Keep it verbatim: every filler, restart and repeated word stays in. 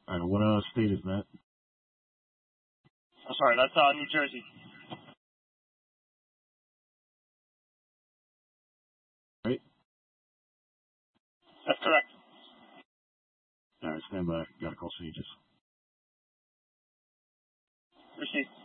All right, what uh, state is that? I'm sorry, that's uh, New Jersey. Right? That's correct. All right, stand by. Got to call Sages. Received.